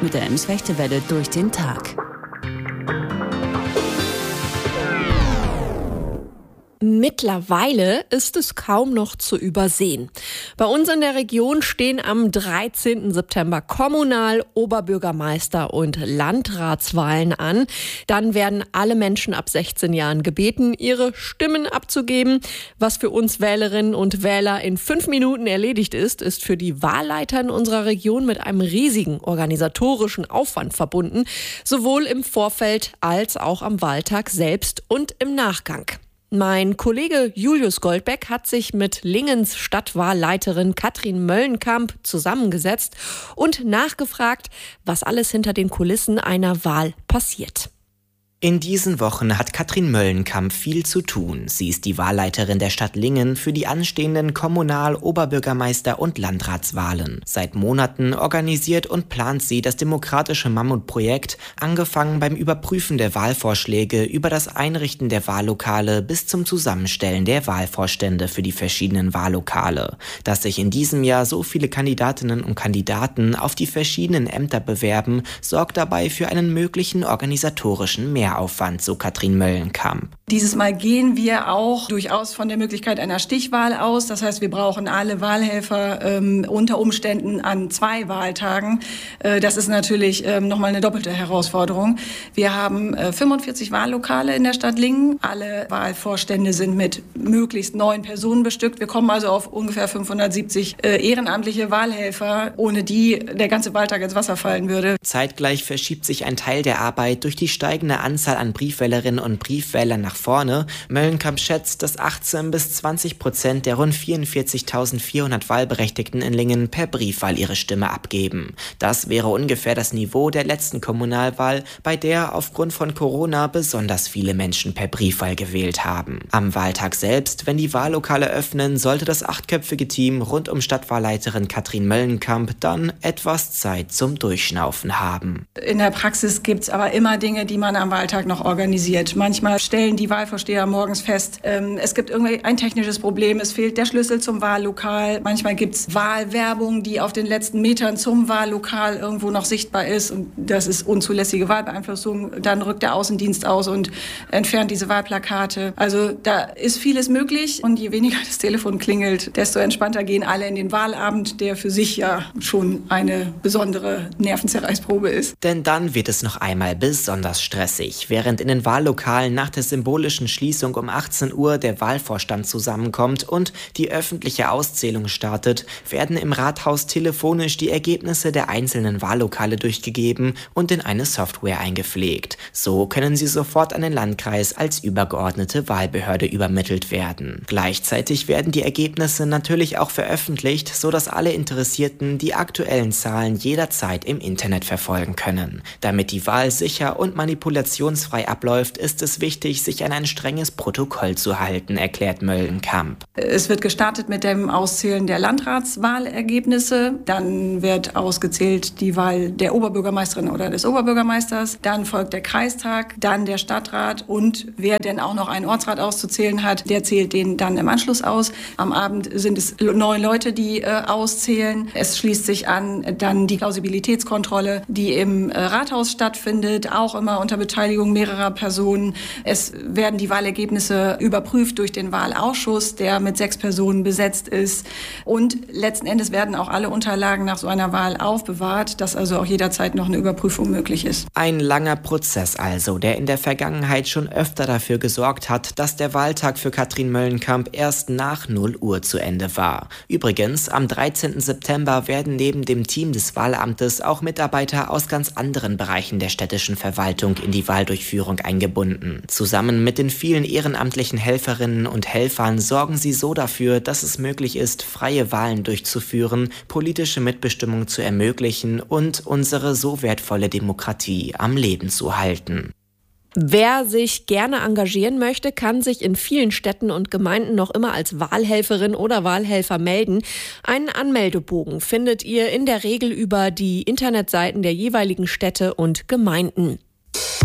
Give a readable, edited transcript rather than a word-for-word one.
mit der Ems-Rechte-Welle durch den Tag. Mittlerweile ist es kaum noch zu übersehen. Bei uns in der Region stehen am 13. September Kommunal-, Oberbürgermeister- und Landratswahlen an. Dann werden alle Menschen ab 16 Jahren gebeten, ihre Stimmen abzugeben. Was für uns Wählerinnen und Wähler in 5 Minuten erledigt ist, ist für die Wahlleiter in unserer Region mit einem riesigen organisatorischen Aufwand verbunden, sowohl im Vorfeld als auch am Wahltag selbst und im Nachgang. Mein Kollege Julius Goldbeck hat sich mit Lingens Stadtwahlleiterin Katrin Möllenkamp zusammengesetzt und nachgefragt, was alles hinter den Kulissen einer Wahl passiert. In diesen Wochen hat Katrin Möllenkamp viel zu tun. Sie ist die Wahlleiterin der Stadt Lingen für die anstehenden Kommunal-, Oberbürgermeister- und Landratswahlen. Seit Monaten organisiert und plant sie das demokratische Mammutprojekt, angefangen beim Überprüfen der Wahlvorschläge über das Einrichten der Wahllokale bis zum Zusammenstellen der Wahlvorstände für die verschiedenen Wahllokale. Dass sich in diesem Jahr so viele Kandidatinnen und Kandidaten auf die verschiedenen Ämter bewerben, sorgt dabei für einen möglichen organisatorischen Mehraufwand, so Katrin Möllenkamp. Dieses Mal gehen wir auch durchaus von der Möglichkeit einer Stichwahl aus. Das heißt, wir brauchen alle Wahlhelfer unter Umständen an 2 Wahltagen. Das ist natürlich nochmal eine doppelte Herausforderung. Wir haben 45 Wahllokale in der Stadt Lingen. Alle Wahlvorstände sind mit möglichst 9 Personen bestückt. Wir kommen also auf ungefähr 570 ehrenamtliche Wahlhelfer, ohne die der ganze Wahltag ins Wasser fallen würde. Zeitgleich verschiebt sich ein Teil der Arbeit durch die steigende Anzahl an Briefwählerinnen und Briefwählern nach vorne. Möllenkamp schätzt, dass 18-20% der rund 44.400 Wahlberechtigten in Lingen per Briefwahl ihre Stimme abgeben. Das wäre ungefähr das Niveau der letzten Kommunalwahl, bei der aufgrund von Corona besonders viele Menschen per Briefwahl gewählt haben. Am Wahltag selbst, wenn die Wahllokale öffnen, sollte das 8-köpfige Team rund um Stadtwahlleiterin Katrin Möllenkamp dann etwas Zeit zum Durchschnaufen haben. In der Praxis gibt es aber immer Dinge, die man am Wahltag noch organisiert. Manchmal stellen die Wahlvorsteher morgens fest, es gibt irgendwie ein technisches Problem, es fehlt der Schlüssel zum Wahllokal. Manchmal gibt es Wahlwerbung, die auf den letzten Metern zum Wahllokal irgendwo noch sichtbar ist. Und das ist unzulässige Wahlbeeinflussung. Dann rückt der Außendienst aus und entfernt diese Wahlplakate. Also da ist vieles möglich. Und je weniger das Telefon klingelt, desto entspannter gehen alle in den Wahlabend, der für sich ja schon eine besondere Nervenzerreißprobe ist. Denn dann wird es noch einmal besonders stressig. Während in den Wahllokalen nach der symbolischen Schließung um 18 Uhr der Wahlvorstand zusammenkommt und die öffentliche Auszählung startet, werden im Rathaus telefonisch die Ergebnisse der einzelnen Wahllokale durchgegeben und in eine Software eingepflegt. So können sie sofort an den Landkreis als übergeordnete Wahlbehörde übermittelt werden. Gleichzeitig werden die Ergebnisse natürlich auch veröffentlicht, sodass alle Interessierten die aktuellen Zahlen jederzeit im Internet verfolgen können. Damit die Wahl sicher und manipulationsfrei abläuft, ist es wichtig, sich an ein strenges Protokoll zu halten, erklärt Möllenkamp. Es wird gestartet mit dem Auszählen der Landratswahlergebnisse. Dann wird ausgezählt die Wahl der Oberbürgermeisterin oder des Oberbürgermeisters. Dann folgt der Kreistag, dann der Stadtrat und wer denn auch noch einen Ortsrat auszuzählen hat, der zählt den dann im Anschluss aus. Am Abend sind es 9 Leute, die auszählen. Es schließt sich an dann die Plausibilitätskontrolle, die im Rathaus stattfindet, auch immer unter Beteiligung mehrerer Personen. Es werden die Wahlergebnisse überprüft durch den Wahlausschuss, der mit 6 Personen besetzt ist. Und letzten Endes werden auch alle Unterlagen nach so einer Wahl aufbewahrt, dass also auch jederzeit noch eine Überprüfung möglich ist. Ein langer Prozess also, der in der Vergangenheit schon öfter dafür gesorgt hat, dass der Wahltag für Katrin Möllenkamp erst nach 0 Uhr zu Ende war. Übrigens, am 13. September werden neben dem Team des Wahlamtes auch Mitarbeiter aus ganz anderen Bereichen der städtischen Verwaltung in die Wahldurchführung eingebunden. Zusammen mit den vielen ehrenamtlichen Helferinnen und Helfern sorgen sie so dafür, dass es möglich ist, freie Wahlen durchzuführen, politische Mitbestimmung zu ermöglichen und unsere so wertvolle Demokratie am Leben zu halten. Wer sich gerne engagieren möchte, kann sich in vielen Städten und Gemeinden noch immer als Wahlhelferin oder Wahlhelfer melden. Einen Anmeldebogen findet ihr in der Regel über die Internetseiten der jeweiligen Städte und Gemeinden.